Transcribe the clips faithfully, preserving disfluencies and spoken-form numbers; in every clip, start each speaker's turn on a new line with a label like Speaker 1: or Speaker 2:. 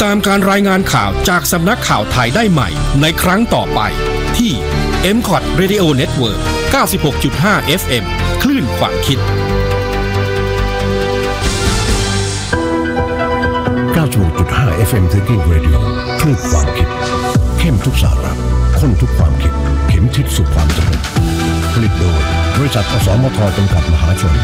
Speaker 1: ตามการรายงานข่าวจากสำนักข่าวไทยได้ใหม่ในครั้งต่อไปที่ เอ็ม ซี โอ ที Radio Network เก้าสิบหกจุดห้า เอฟ เอ็ม คลื่นความคิด
Speaker 2: เก้าสิบหกจุดห้า เอฟ เอ็ม Thinking Radio คลื่นความคิดเข้มทุกสาระข้นทุกความคิดเข็มทิศสู่ความสำเร็จผลิตโดยบริษัทอสมทจำกัดมหาชน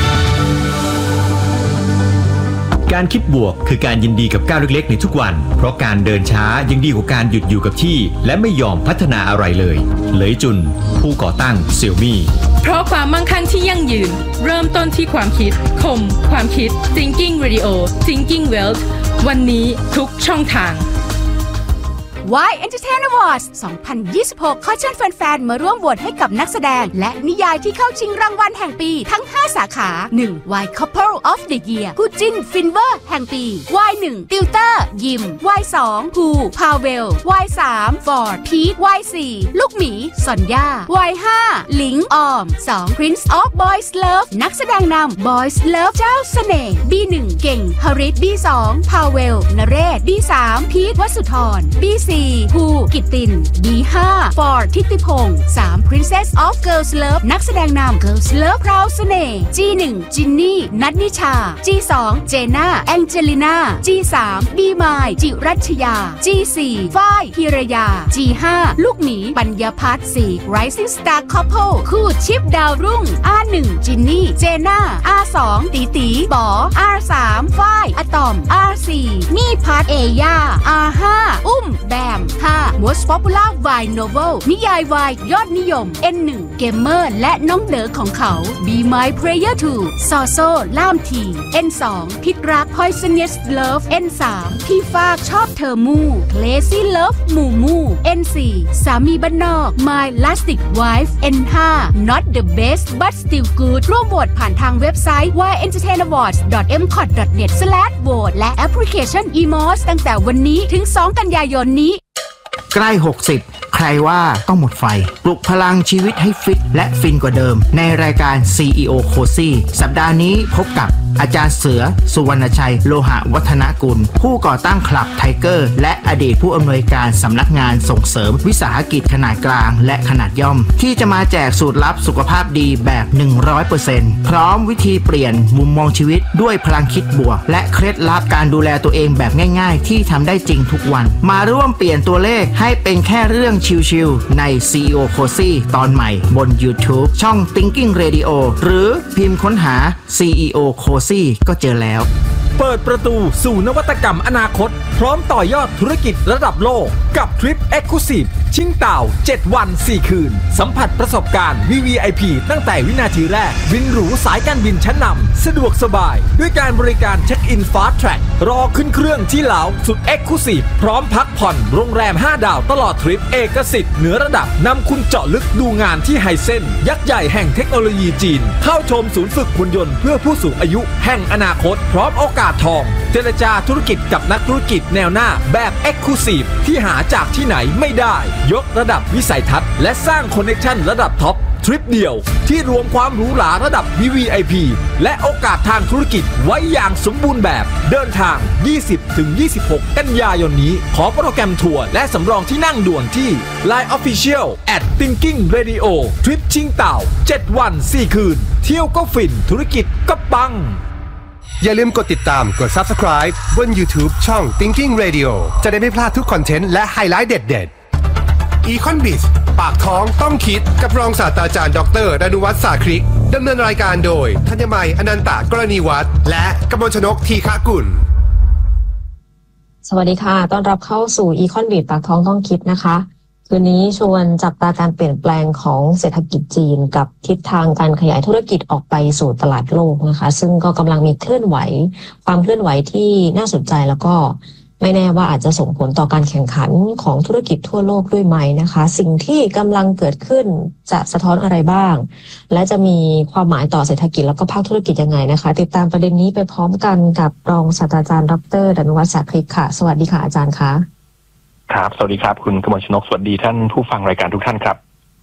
Speaker 3: การคิดบวกคือการยินดีกับก้าวเล็กๆในทุกวันเพราะการเดินช้ายังดีกว่าการหยุดอยู่กับที่และไม่ยอมพัฒนาอะไรเลยเหลยจุนผู้ก่อตั้งเซี่ยวมี่
Speaker 4: เพราะความมั่งคั่งที่ยั่งยืนเริ่มต้นที่ความคิดคมความคิด Thinking Radio Thinking Wealth วันนี้ทุกช่องทาง
Speaker 5: วาย Entertain Awards สองพันยี่สิบหก ขอเชิญแฟนๆมาร่วมโหวตให้กับนักแสดงและนิยายที่เข้าชิงรางวัลแห่งปีทั้งห้าสาขา หนึ่ง วาย Couple of the Year คู่จิ้นฟินเวอร์แห่งปี วาย หนึ่ง ติวเตอร์ยิม วาย สอง ภูพาเวล วาย สาม ฟอร์ดพีท วาย สี่ ลูกหมีสอนย่า วาย ห้า หลิงออม สอง Prince of Boys Love นักแสดงนำ Boys Love เจ้าเสน่ห์ บี หนึ่ง เก่งฮริต บี สอง พาเวล นเรศ บี สาม พีท วสุธร บี สี่ภูกิตติน บี ห้า ฟอร์ดทิติพงษ์ สาม Princess of Girls Love นักแสดงนำ Girls Love พราวเสน่ห์ จี หนึ่ง จินนี่นัทนิชา จี สอง เจน่าแองเจลิน่า จี สาม บีมายจิรัชยา จี สี่ ฝ้ายธีรยา จี ห้า ลูกหมีปัญญาพัฒน์ สี่ Rising Star Couple คู่ชิปดาวรุ่ง อาร์ หนึ่ง จินนี่เจน่า อาร์ สอง ตีตีป๋อ อาร์ สาม ฝ้ายอะตอม อาร์ สี่ นี่พัทเอย่า อาร์ ห้า อุ้มแบม ห้า Most Popular Wine Novel นิยายวายยอดนิยม เอ็น หนึ่ง เกมเมอร์และน้องเด๋อของเขา Be My Prayer ทู ซอโซล่ามที เอ็น สอง พิษรัก Poisonous Love เอ็น สาม พี่ฟากชอบเธอมู่ Lazy Love หมู่มู่ เอ็น สี่ สามีบ้านนอก My Lastic Wife เอ็น ห้า Not the Best But Still Good ร่วมโหวตผ่านทางเว็บไซต์ วาย เอ็นเตอร์เทน อวอร์ดส์ ดอท เอ็ม ซี โอ ที ดอท เน็ต สแลช โหวต และแอปพลิเคชัน อี เอ็ม โอ เอส ตั้งแต่วันนี้ถึง สอง กันยายนนี้
Speaker 6: ใกล้หกสิบใครว่าต้องหมดไฟปลุกพลังชีวิตให้ฟิตและฟินกว่าเดิมในรายการ ซี อี โอ Cozy สัปดาห์นี้พบกับอาจารย์เสือสุวรรณชัยโลหะวัฒนกุลผู้ก่อตั้งคลับไทเกอร์และอดีตผู้อำนวยการสำนักงานส่งเสริมวิสาหกิจขนาดกลางและขนาดย่อมที่จะมาแจกสูตรลับสุขภาพดีแบบ หนึ่งร้อยเปอร์เซ็นต์ พร้อมวิธีเปลี่ยนมุมมองชีวิตด้วยพลังคิดบวกและเคล็ดลับการดูแลตัวเองแบบง่ายๆที่ทำได้จริงทุกวันมาร่วมเปลี่ยนตัวเลขให้เป็นแค่เรื่องชิลๆใน ซี อี โอ Cozy ตอนใหม่บน YouTube ช่อง Thinking Radio หรือพิมพ์ค้นหา ซี อี โอ Cozy ก็เจอแล้ว
Speaker 7: เปิดประตูสู่นวัตกรรมอนาคตพร้อมต่อยอดธุรกิจระดับโลกกับทริป Exclusive ชิงเต่าเจ็ดวันสี่คืนสัมผัสประสบการณ์ วี วี ไอ พี ตั้งแต่วินาทีแรกบินหรูสายการบินชั้นนำสะดวกสบายด้วยการบริการเช็คอิน Fast Track รอขึ้นเครื่องที่เหลาสุด Exclusive พร้อมพักผ่อนโรงแรมห้าดาวตลอดทริปเอกสิทธิ์เหนือระดับนำคุณเจาะลึกดูงานที่ไฮเซ็นยักษ์ใหญ่แห่งเทคโนโลยีจีนเข้าชมศูนย์ฝึกหุ่นยนต์เพื่อผู้สูงอายุแห่งอนาคตพร้อมโอกาสทองเจรจาธุรกิจกับนักธุรกิจแนวหน้าแบบ Exclusive ที่หาจากที่ไหนไม่ได้ยกระดับวิสัยทัศน์และสร้างคอนเนคชั่นระดับท็อปทริปเดียวที่รวมความหรูหราระดับ วี วี ไอ พี และโอกาสทางธุรกิจไว้อย่างสมบูรณ์แบบเดินทาง ยี่สิบถึงยี่สิบหก กันยายนนี้ขอโปรแกรมทัวร์และสำรองที่นั่งด่วนที่ ไลน์ Official แอท Thinking Radio ทริปชิงเต่าเจ็ดวันสี่คืนเที่ยวก็ฟินธุรกิจก็ปัง
Speaker 2: อย่าลืมกดติดตามกด Subscribe บน YouTube ช่อง Thinking Radio จะได้ไม่พลาดทุกคอนเทนต์และไฮไลท์เด็ดๆ Econ-Biz ปากท้องต้องคิดกับรองศาสตราจารย์ดรดนุวัฒน์สาคริกดำเนินรายการโดยธัญมัยอนันตกรณีวัฒน์และกมลชนกทีฆกุล
Speaker 8: สวัสดีค่ะต้อนรับเข้าสู่ Econ-Biz ปากท้องต้องคิดนะคะคืนนี้ชวนจับตาการเปลี่ยนแปลงของเศรษฐกิจจีนกับทิศทางการขยายธุรกิจออกไปสู่ตลาดโลกนะคะซึ่งก็กำลังมีเคลื่อนไหวความเคลื่อนไหวที่น่าสนใจแล้วก็ไม่แน่ว่าอาจจะส่งผลต่อการแข่งขันของธุรกิจทั่วโลกด้วยไหมนะคะสิ่งที่กำลังเกิดขึ้นจะสะท้อนอะไรบ้างและจะมีความหมายต่อเศรษฐกิจแล้วก็ภาคธุรกิจยังไงนะคะติดตามประเด็นนี้ไปพร้อมกันกับรองศาสตราจารย์ดรดนุวัฒน์สาคริกค่ะสวัสดีค่ะอาจารย์คะ
Speaker 9: ครับสวัสดีครับคุณกมลชนกสวัสดีท่านผู้ฟังรายการทุกท่านครับ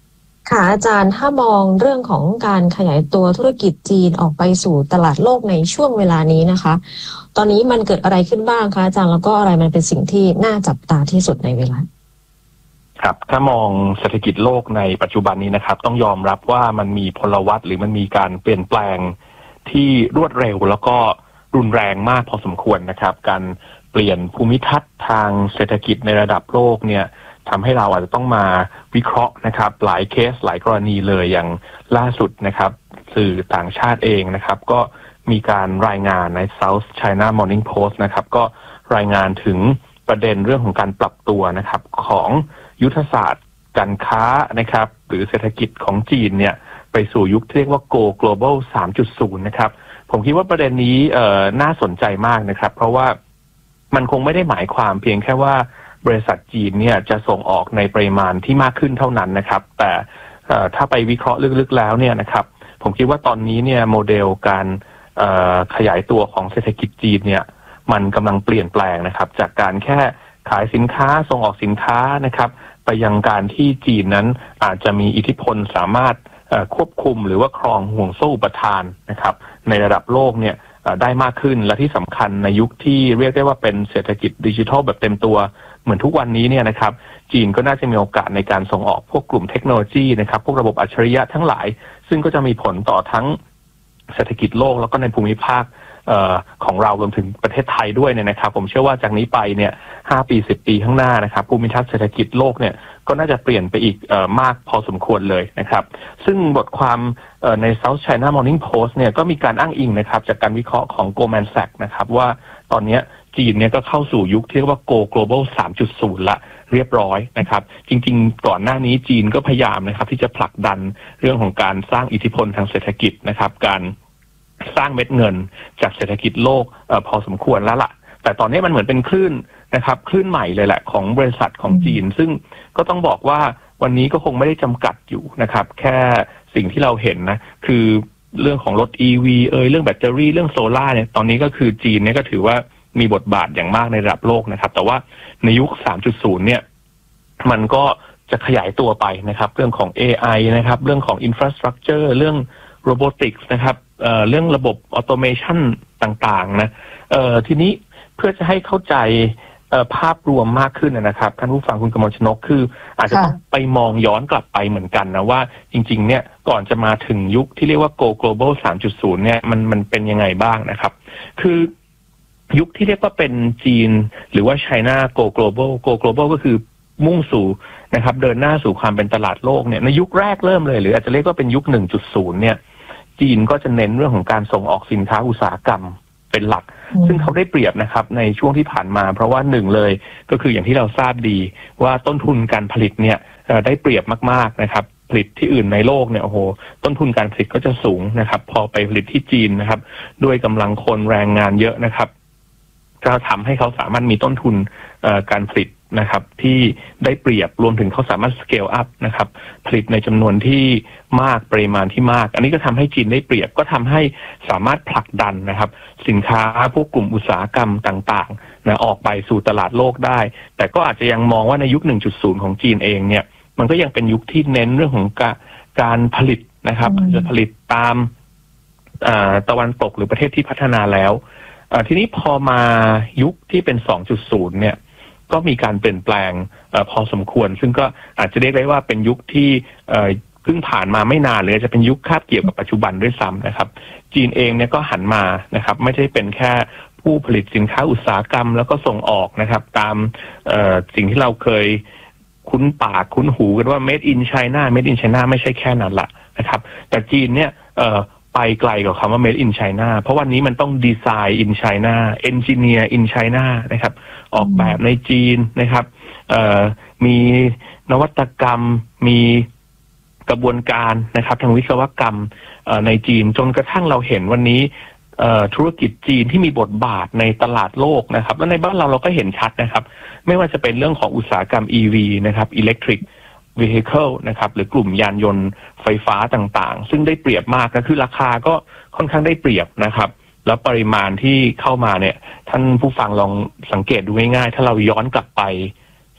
Speaker 8: ค่ะอาจารย์ถ้ามองเรื่องของการขยายตัวธุรกิจจีนออกไปสู่ตลาดโลกในช่วงเวลานี้นะคะตอนนี้มันเกิดอะไรขึ้นบ้างคะอาจารย์แล้วก็อะไรมันเป็นสิ่งที่น่าจับตาที่สุดในเวลา
Speaker 9: ครับถ้ามองเศรษฐกิจโลกในปัจจุบันนี้นะครับต้องยอมรับว่ามันมีพลวัตหรือมันมีการเปลี่ยนแปลงที่รวดเร็วแล้วก็รุนแรงมากพอสมควรนะครับการเปลี่ยนภูมิทัศน์ทางเศรษฐกิจในระดับโลกเนี่ยทำให้เราอาจจะต้องมาวิเคราะห์นะครับหลายเคสหลายกรณีเลยอย่างล่าสุดนะครับสื่อต่างชาติเองนะครับก็มีการรายงานใน South China Morning Post นะครับก็รายงานถึงประเด็นเรื่องของการปรับตัวนะครับของยุทธศาสตร์การค้านะครับหรือเศรษฐกิจของจีนเนี่ยไปสู่ยุคที่เรียกว่า Go Global สามจุดศูนย์ นะครับผมคิดว่าประเด็นนี้เอ่อน่าสนใจมากนะครับเพราะว่ามันคงไม่ได้หมายความเพียงแค่ว่าบริษัทจีนเนี่ยจะส่งออกในปริมาณที่มากขึ้นเท่านั้นนะครับแต่ถ้าไปวิเคราะห์ลึกๆแล้วเนี่ยนะครับผมคิดว่าตอนนี้เนี่ยโมเดลการขยายตัวของเศรษฐกิจจีนเนี่ยมันกำลังเปลี่ยนแปลงนะครับจากการแค่ขายสินค้าส่งออกสินค้านะครับไปยังการที่จีนนั้นอาจจะมีอิทธิพลสามารถควบคุมหรือว่าครองห่วงโซ่อุปทานนะครับในระดับโลกเนี่ยได้มากขึ้นและที่สำคัญในยุคที่เรียกได้ว่าเป็นเศรษฐกิจดิจิทัลแบบเต็มตัวเหมือนทุกวันนี้เนี่ยนะครับจีนก็น่าจะมีโอกาสในการส่งออกพวกกลุ่มเทคโนโลยีนะครับพวกระบบอัจฉริยะทั้งหลายซึ่งก็จะมีผลต่อทั้งเศรษฐกิจโลกแล้วก็ในภูมิภาคเอ่อของเรารวมถึงประเทศไทยด้วยเนี่ยนะครับผมเชื่อว่าจากนี้ไปเนี่ยห้าปีสิบปีข้างหน้านะครับภูมิทัศน์เศรษฐกิจโลกเนี่ยก็น่าจะเปลี่ยนไปอีกเอ่อมากพอสมควรเลยนะครับซึ่งบทความเอ่อใน South China Morning Post เนี่ยก็มีการอ้างอิงนะครับจากการวิเคราะห์ของ Goldman Sachs นะครับว่าตอนนี้จีนเนี่ยก็เข้าสู่ยุคที่เรียกว่า Go Global สามจุดศูนย์ ละเรียบร้อยนะครับจริงๆก่อนหน้านี้จีนก็พยายามนะครับที่จะผลักดันเรื่องของการสร้างอิทธิพลทางเศรษฐกิจนะครับการสร้างเม็ดเงินจากเศรษฐกิจโลกเอ่อพอสมควรแล้วล่ะแต่ตอนนี้มันเหมือนเป็นคลื่นนะครับคลื่นใหม่เลยแหละของบริษัทของจีนซึ่งก็ต้องบอกว่าวันนี้ก็คงไม่ได้จำกัดอยู่นะครับแค่สิ่งที่เราเห็นนะคือเรื่องของรถ อี วี เอ่ยเรื่องแบตเตอรี่เรื่องโซล่าเนี่ยตอนนี้ก็คือจีนเนี่ยก็ถือว่ามีบทบาทอย่างมากในระดับโลกนะครับแต่ว่าในยุค สามจุดศูนย์ เนี่ยมันก็จะขยายตัวไปนะครับเรื่องของ เอ ไอ นะครับเรื่องของ infrastructure เรื่อง robotics นะครับเอ่อเรื่องระบบ automation ต่างๆนะเอ่อทีนี้เพื่อจะให้เข้าใจเอ่อภาพรวมมากขึ้นนะครับท่านผู้ฟังคุณกมลชนกคืออาจจะต้องไปมองย้อนกลับไปเหมือนกันนะว่าจริงๆเนี่ยก่อนจะมาถึงยุคที่เรียกว่า Go Global สามจุดศูนย์ เนี่ยมันมันเป็นยังไงบ้างนะครับคือยุคที่เรียกว่าเป็นจีนหรือว่า China Go Global Go Global ก็คือมุ่งสู่นะครับเดินหน้าสู่ความเป็นตลาดโลกเนี่ยในยุคแรกเริ่มเลยหรืออาจจะเรียกว่าเป็นยุค หนึ่งจุดศูนย์ เนี่ยจีนก็จะเน้นเรื่องของการส่งออกสินค้าอุตสาหกรรมเป็นหลักซึ่งเขาได้เปรียบนะครับในช่วงที่ผ่านมาเพราะว่าหนึ่งเลยก็คืออย่างที่เราทราบดีว่าต้นทุนการผลิตเนี่ยได้เปรียบมากๆนะครับผลิตที่อื่นในโลกเนี่ยโอ้โหต้นทุนการผลิตก็จะสูงนะครับพอไปผลิตที่จีนนะครับด้วยกำลังคนแรงงานเยอะนะครับก็ทำให้เขาสามารถมีต้นทุนการผลิตนะครับที่ได้เปรียบรวมถึงเขาสามารถ scale up นะครับผลิตในจำนวนที่มากปริมาณที่มากอันนี้ก็ทำให้จีนได้เปรียบก็ทำให้สามารถผลักดันนะครับสินค้าพวกกลุ่มอุตสาหกรรมต่างๆนะออกไปสู่ตลาดโลกได้แต่ก็อาจจะยังมองว่าในยุค หนึ่งจุดศูนย์ ของจีนเองเนี่ยมันก็ยังเป็นยุคที่เน้นเรื่องของการผลิตนะครับจะผลิตตามตะวันตกหรือประเทศที่พัฒนาแล้วทีนี้พอมายุคที่เป็น สองจุดศูนย์ เนี่ยก็มีการเปลี่ยนแปลงอพอสมควรซึ่งก็อาจจะเรียกได้ว่าเป็นยุคที่เพิ่งผ่านมาไม่นานหรือจะเป็นยุคคาบเกี่ยวกับปัจจุบันด้วยซ้ำนะครับจีนเองเนี่ยก็หันมานะครับไม่ใช่เป็นแค่ผู้ผลิตสินค้าอุตสาหกรรมแล้วก็ส่งออกนะครับตามสิ่งที่เราเคยคุ้นปากคุ้นหูกันว่า made in China made in China ไม่ใช่แค่นั้นละนะครับแต่จีนเนี่ยไปไกลกว่าคำว่า made in China เพราะวันนี้มันต้อง design in China engineer in China นะครับออกแบบในจีนนะครับมีนวัตกรรมมีกระบวนการนะครับทางวิศวกรรมในจีนจนกระทั่งเราเห็นวันนี้ธุรกิจจีนที่มีบทบาทในตลาดโลกนะครับและในบ้านเราเราก็เห็นชัดนะครับไม่ว่าจะเป็นเรื่องของอุตสาหกรรม อี วี นะครับ electric vehicle นะครับหรือกลุ่มยานยนต์ไฟฟ้าต่างๆซึ่งได้เปรียบมากนะคือราคาก็ค่อนข้างได้เปรียบนะครับแล้วปริมาณที่เข้ามาเนี่ยท่านผู้ฟังลองสังเกตดูง่ายๆถ้าเราย้อนกลับไป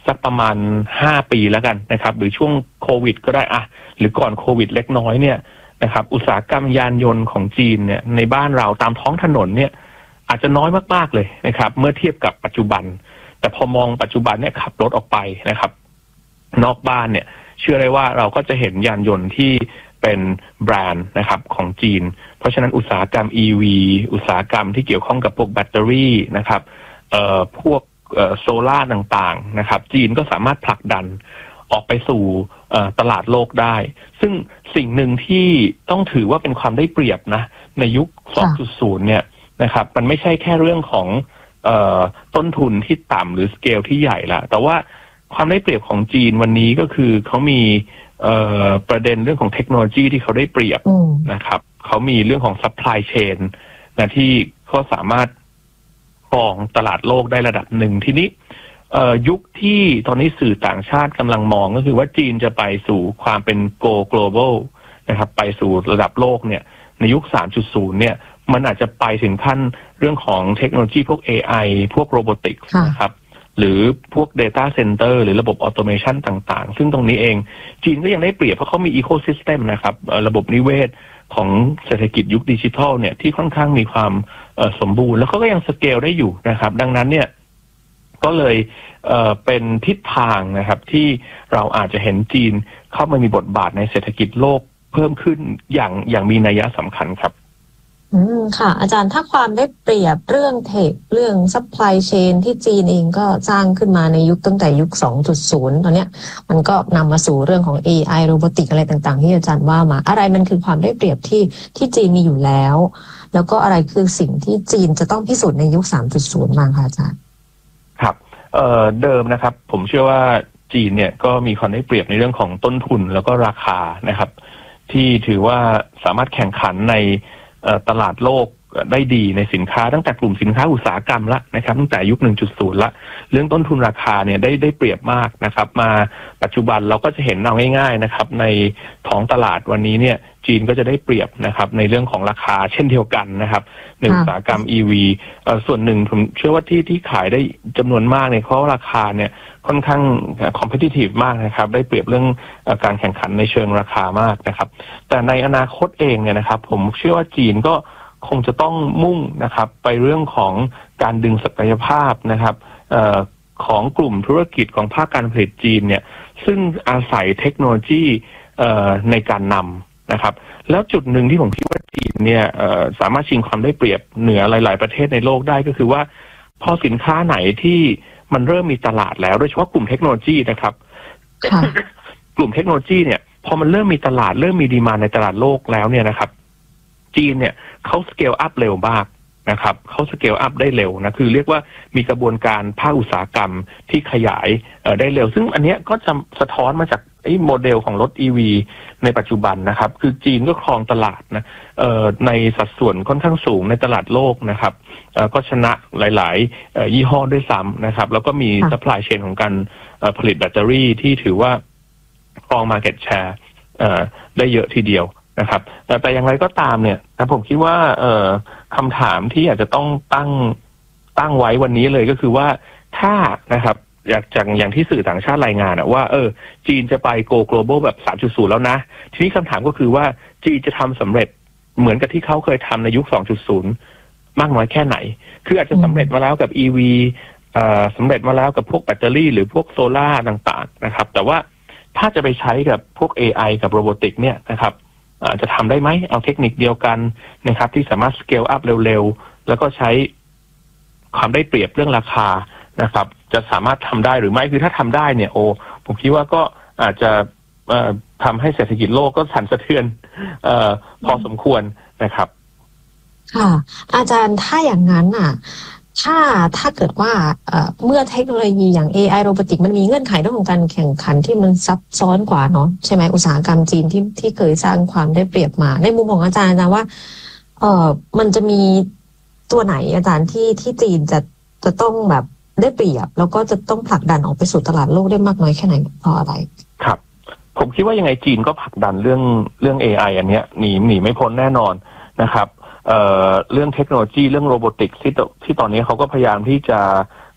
Speaker 9: สักประมาณห้าปีแล้วกันนะครับหรือช่วงโควิดก็ได้อะหรือก่อนโควิดเล็กน้อยเนี่ยนะครับอุตสาหกรรมยานยนต์ของจีนเนี่ยในบ้านเราตามท้องถนนเนี่ยอาจจะน้อยมากๆเลยนะครับเมื่อเทียบกับปัจจุบันแต่พอมองปัจจุบันเนี่ยขับรถออกไปนะครับนอกบ้านเนี่ยเชื่อได้ว่าเราก็จะเห็นยานยนต์ที่เป็นแบรนด์นะครับของจีนเพราะฉะนั้นอุตสาหกรรม อี วี อุตสาหกรรมที่เกี่ยวข้องกับพวกแบตเตอรี่นะครับเอ่อพวกเอ่อโซล่าต่างๆนะครับจีนก็สามารถผลักดันออกไปสู่เอ่อตลาดโลกได้ซึ่งสิ่งหนึ่งที่ต้องถือว่าเป็นความได้เปรียบนะในยุค สองจุดศูนย์ เนี่ยนะครับมันไม่ใช่แค่เรื่องของเอ่อต้นทุนที่ต่ำหรือสเกลที่ใหญ่ละแต่ว่าความได้เปรียบของจีนวันนี้ก็คือเขามีเอ่อประเด็นเรื่องของเทคโนโลยีที่เขาได้เปรียบนะครับเขามีเรื่องของ supply chain นะที่เขาสามารถครองตลาดโลกได้ระดับหนึ่งทีนี้เอ่อยุคที่ตอนนี้สื่อต่างชาติกำลังมองก็คือว่าจีนจะไปสู่ความเป็น go global นะครับไปสู่ระดับโลกเนี่ยในยุค สามจุดศูนย์ เนี่ยมันอาจจะไปถึงขั้นเรื่องของเทคโนโลยีพวก เอ ไอ พวกโรบอติกส์นะครับหรือพวก data center หรือระบบ automation ต่างๆซึ่งตรงนี้เองจีนก็ยังได้เปรียบเพราะเขามี ecosystem นะครับระบบนิเวศของเศรษฐกิจยุคดิจิทัลเนี่ยที่ค่อนข้างมีความสมบูรณ์แล้วเขาก็ยังสเกลได้อยู่นะครับดังนั้นเนี่ยก็เลยเอ่อเป็นทิศทางนะครับที่เราอาจจะเห็นจีนเข้ามามีบทบาทในเศรษฐกิจโลกเพิ่มขึ้นอย่างอย่างมีนัยสำคัญครับ
Speaker 8: อืมค่ะอาจารย์ถ้าความได้เปรียบเรื่องเทคเรื่อง supply chain ที่จีนเองก็สร้างขึ้นมาในยุคตั้งแต่ยุค สองจุดศูนย์ ตอนเนี้ยมันก็นำมาสู่เรื่องของ เอ ไอ โรบอติกอะไรต่างๆที่อาจารย์ว่ามาอะไรมันคือความได้เปรียบที่ที่จีนมีอยู่แล้วแล้วก็อะไรคือสิ่งที่จีนจะต้องพิสูจน์ในยุค สามจุดศูนย์ บ้างคะอาจารย์
Speaker 9: ครับเอ่อเดิมนะครับผมเชื่อว่าจีนเนี่ยก็มีความได้เปรียบในเรื่องของต้นทุนแล้วก็ราคานะครับที่ถือว่าสามารถแข่งขันในตลาดโลกได้ดีในสินค้าตั้งแต่กลุ่มสินค้าอุตสาหกรรมละนะครับตั้งแต่ยุค หนึ่งจุดศูนย์ ละเรื่องต้นทุนราคาเนี่ยได้ได้เปรียบมากนะครับมาปัจจุบันเราก็จะเห็นเอาง่ายๆนะครับในท้องตลาดวันนี้เนี่ยจีนก็จะได้เปรียบนะครับในเรื่องของราคาเช่นเดียวกันนะครับในอุตสาหกรรม อี วี เอ่อส่วนหนึ่งผมเชื่อว่าที่ที่ขายได้จำนวนมากเนี่ยเพราะราคาเนี่ยค่อนข้าง competitive มากนะครับได้เปรียบเรื่องการแข่งขันในเชิงราคามากนะครับแต่ในอนาคตเองเนี่ยนะครับผมเชื่อว่าจีนก็คงจะต้องมุ่งนะครับไปเรื่องของการดึงศักยภาพนะครับเอ่อของกลุ่มธุรกิจของภาคการผลิตจีนเนี่ยซึ่งอาศัยเทคโนโลยีเอ่อในการนำนะครับแล้วจุดหนึ่งที่ผมคิดว่าจีนเนี่ยเอ่อสามารถชิงความได้เปรียบเหนือหลายๆประเทศในโลกได้ก็คือว่าพอสินค้าไหนที่มันเริ่มมีตลาดแล้วโดยเฉพาะกลุ่มเทคโนโลยีนะครับ กลุ่มเทคโนโลยีเนี่ยพอมันเริ่มมีตลาดเริ่มมีดีมานด์ในตลาดโลกแล้วเนี่ยนะครับจีนเนี่ยเขาสเกลอัพเร็วมากนะครับเขาสเกลอัพได้เร็วนะคือเรียกว่ามีกระบวนการภาคอุตสาหกรรมที่ขยายเอ่อได้เร็วซึ่งอันเนี้ยก็จะสะท้อนมาจากไอ้โมเดลของรถ อี วี ในปัจจุบันนะครับคือจีนก็ครองตลาดนะเอ่อในสัดส่วนค่อนข้างสูงในตลาดโลกนะครับเอ่อก็ชนะหลายๆเอ่อยี่ห้อด้วยซ้ำนะครับแล้วก็มี supply chain ของการเอ่อผลิตแบตเตอรี่ที่ถือว่าครอง market share เอ่อได้เยอะทีเดียวนะครับแต่แต่อย่างไรก็ตามเนี่ยนะผมคิดว่าเอ่อคำถามที่อาจจะต้องตั้งตั้งไว้วันนี้เลยก็คือว่าถ้านะครับอยากจากอย่างที่สื่อต่างชาติรายงานอะว่าเออจีนจะไป go global แบบ สามจุดศูนย์ แล้วนะทีนี้คำถามก็คือว่าจีนจะทำสำเร็จเหมือนกับที่เขาเคยทำในยุค สองจุดศูนย์ มากน้อยแค่ไหนคืออาจจะสำเร็จมาแล้วกับ อี วี เอ่อสำเร็จมาแล้วกับพวกแบตเตอรี่หรือพวกโซล่าต่างๆนะครับแต่ว่าถ้าจะไปใช้กับพวก เอ ไอ กับโรบอติกเนี่ยนะครับจะทำได้ไหมเอาเทคนิคเดียวกันนะครับที่สามารถ scale up เร็วๆแล้วก็ใช้ความได้เปรียบเรื่องราคานะครับจะสามารถทำได้หรือไม่คือถ้าทำได้เนี่ยโอ้ผมคิดว่าก็อาจจะทำให้เศรษฐกิจโลกก็สั่นสะเทือนเอ่อพอสมควรนะครับ
Speaker 8: ค่ะอาจารย์ถ้าอย่างนั้นอ่ะถ้าถ้าเกิดว่าเมื่อเทคโนโลยีอย่าง เอ ไอ โรบอติกมันมีเงื่อนไขเรื่องของการแข่งขันที่มันซับซ้อนกว่าเนาะใช่ไหมอุตสาหกรรมจีนที่ที่เคยสร้างความได้เปรียบมาในมุมของอาจารย์นะว่าเออมันจะมีตัวไหนอาจารย์ที่ที่จีนจะจะต้องแบบได้เปรียบแล้วก็จะต้องผลักดันออกไปสู่ตลาดโลกได้มากน้อยแค่ไหนเพราะอะไร
Speaker 9: ครับผมคิดว่ายังไงจีนก็ผลักดันเรื่องเรื่อง เอ ไอ อันเนี้ยหนีหนีไม่พ้นแน่นอนนะครับเอ่อเรื่องเทคโนโลยีเรื่องโรบอติกที่ที่ตอนนี้เขาก็พยายามที่จะ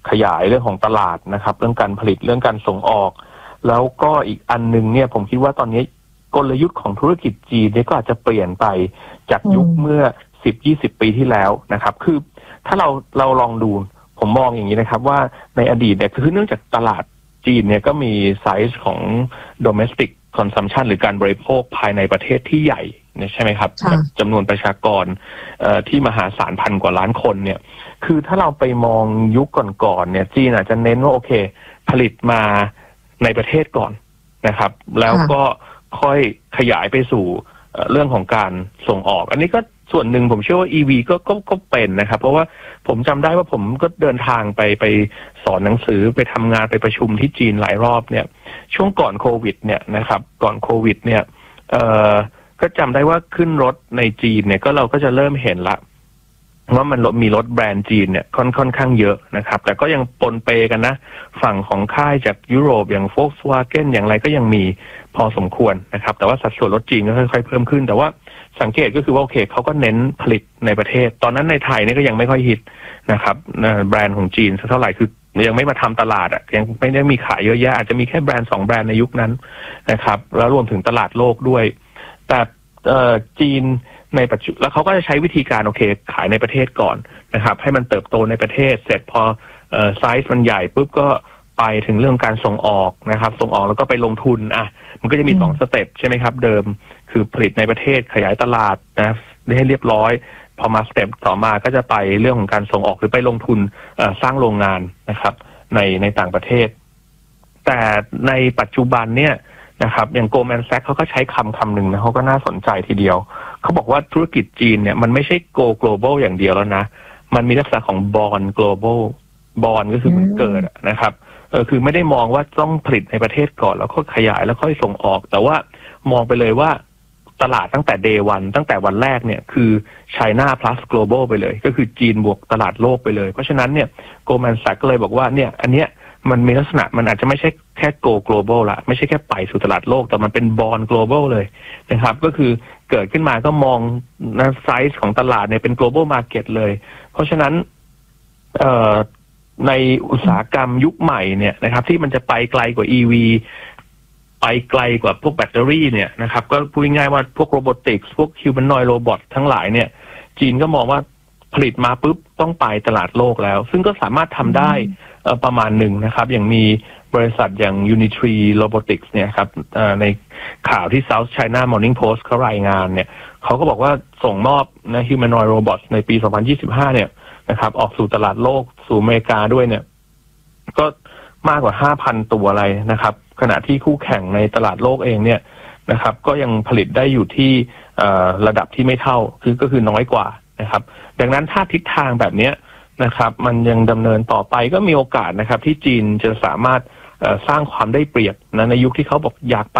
Speaker 9: ขยายเรื่องของตลาดนะครับเรื่องการผลิตเรื่องการส่งออกแล้วก็อีกอันนึงเนี่ยผมคิดว่าตอนนี้กลยุทธ์ของธุรกิจจีนเนี่ยก็อาจจะเปลี่ยนไปจากยุคเมื่อ สิบถึงยี่สิบ ปีที่แล้วนะครับคือถ้าเราเราลองดูผมมองอย่างนี้นะครับว่าในอดีตเนี่ยคือเนื่องจากตลาดจีนเนี่ยก็มีไซส์ของ domestic consumption หรือการบริโภคภายในประเทศที่ใหญ่ใช่ไหมครับจำนวนประชากรที่มหาศาลพันกว่าล้านคนเนี่ยคือถ้าเราไปมองยุคก่อนๆเนี่ยจีนอาจจะเน้นว่าโอเคผลิตมาในประเทศก่อนนะครับแล้วก็ค่อยขยายไปสู่เรื่องของการส่งออกอันนี้ก็ส่วนหนึ่งผมเชื่อว่า อี วี ก็ก็ก็เป็นนะครับเพราะว่าผมจำได้ว่าผมก็เดินทางไปไปสอนหนังสือไปทำงานไปประชุมที่จีนหลายรอบเนี่ยช่วงก่อนโควิดเนี่ยนะครับก่อนโควิดเนี่ยเอ่อก็จำได้ว่าขึ้นรถในจีนเนี่ยก็เราก็จะเริ่มเห็นละว่ามันมีรถแบรนด์จีนเนี่ยค่อนค่อนข้างเยอะนะครับแต่ก็ยังปนเปกันนะฝั่งของค่ายจากยุโรปอย่าง Volkswagen อย่างไรก็ยังมีพอสมควรนะครับแต่ว่าสัดส่วนรถจีนก็ค่อยๆเพิ่มขึ้นแต่ว่าสังเกตก็คือว่าโอเคเขาก็เน้นผลิตในประเทศตอนนั้นในไทยนี่ก็ยังไม่ค่อยฮิตนะครับแบรนด์ของจีนเท่าไหร่คือยังไม่มาทำตลาดอ่ะยังไม่ได้มีขายเยอะแยะอาจจะมีแค่แบรนด์สองแบรนด์ในยุคนั้นนะครับแล้วรวมถึงตลาดโลกด้วยแต่จีนในปัจจุบันแล้วเขาก็จะใช้วิธีการโอเคขายในประเทศก่อนนะครับให้มันเติบโตในประเทศเสร็จพอไซส์มันใหญ่ปุ๊บก็ไปถึงเรื่องการส่งออกนะครับส่งออกแล้วก็ไปลงทุนอ่ะมันก็จะมีสองสเต็ปใช่ไหมครับเดิมคือผลิตในประเทศขยายตลาดนะได้ให้เรียบร้อยพอมาสเต็ปต่อมาก็จะไปเรื่องของการส่งออกหรือไปลงทุนสร้างโรงงานนะครับในในต่างประเทศแต่ในปัจจุบันเนี่ยนะครับอย่าง Goldman Sachs เขาก็ใช้คำคำหนึ่งนะเขาก็น่าสนใจทีเดียวเขาบอกว่าธุรกิจจีนเนี่ยมันไม่ใช่ go global อย่างเดียวแล้วนะมันมีลักษณะของ born global born ก็คือมันเกิดนะครับเออคือไม่ได้มองว่าต้องผลิตในประเทศก่อนแล้วก็ขยายแล้วค่อยส่งออกแต่ว่ามองไปเลยว่าตลาดตั้งแต่ day one ตั้งแต่วันแรกเนี่ยคือ China plus global ไปเลยก็คือจีนบวกตลาดโลกไปเลยเพราะฉะนั้นเนี่ย Goldman Sachs ก็เลยบอกว่าเนี่ยอันเนี้ยมันมีลักษณะมันอาจจะไม่ใช่แค่ go global ละไม่ใช่แค่ไปสู่ตลาดโลกแต่มันเป็น born global เลยนะครับก็คือเกิดขึ้นมาก็มองนะไซส์ของตลาดเนี่ยเป็น global market เลยเพราะฉะนั้นเอ่อในอุตสาหกรรมยุคใหม่เนี่ยนะครับที่มันจะไปไกลกว่า อี วี ไปไกลกว่าพวกแบตเตอรี่เนี่ยนะครับก็พูดง่ายๆว่าพวกโรบอติกส์พวก humanoid robot ทั้งหลายเนี่ยจีนก็มองว่าผลิตมาปุ๊บต้องไปตลาดโลกแล้วซึ่งก็สามารถทำได้ประมาณหนึ่งนะครับอย่างมีบริษัทอย่าง Unitree Robotics เนี่ยครับในข่าวที่ South China Morning Post เขารายงานเนี่ยเขาก็บอกว่าส่งมอบนะ humanoid robots ในปีสองพันยี่สิบห้าเนี่ยนะครับออกสู่ตลาดโลกสู่อเมริกาด้วยเนี่ยก็มากกว่า ห้าพัน ตัวอะไรนะครับขณะที่คู่แข่งในตลาดโลกเองเนี่ยนะครับก็ยังผลิตได้อยู่ที่ระดับที่ไม่เท่าคือก็คือน้อยกว่านะครับดังนั้นถ้าทิศทางแบบนี้นะครับมันยังดำเนินต่อไปก็มีโอกาสนะครับที่จีนจะสามารถสร้างความได้เปรียบนะในยุคที่เขาบอกอยาก